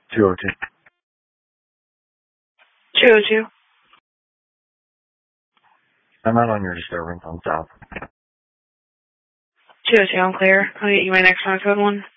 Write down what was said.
202. 202. I'm out on your disturbance on South. 202, I'm clear. I'll get you my next 9 code one.